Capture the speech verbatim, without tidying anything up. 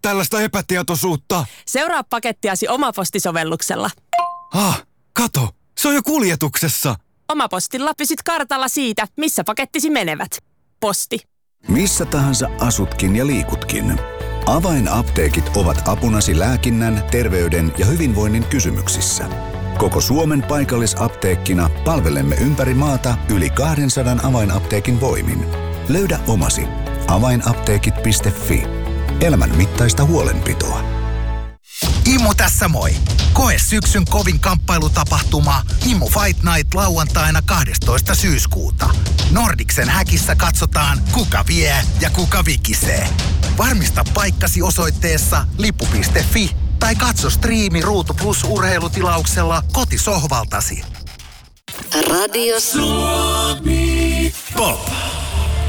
tällaista epätietoisuutta. Seuraa pakettiasi Omaposti-sovelluksella. Ah, kato, se on jo kuljetuksessa. Omapostilla pysyt kartalla siitä, missä pakettisi menevät. Posti. Missä tahansa asutkin ja liikutkin. Avainapteekit ovat apunasi lääkinnän, terveyden ja hyvinvoinnin kysymyksissä. Koko Suomen paikallisapteekkina palvelemme ympäri maata yli kaksisataa avainapteekin voimin. Löydä omasi. avainapteekit piste fi. Elämän mittaista huolenpitoa. Imu tässä moi! Koe syksyn kovin kamppailutapahtuma Imu Fight Night lauantaina kahdestoista syyskuuta. Nordiksen häkissä katsotaan, kuka vie ja kuka vikisee. Varmista paikkasi osoitteessa lippu piste fi tai katso striimi Ruutu Plus -urheilutilauksella kotisohvaltasi. Radio Suomi Pop.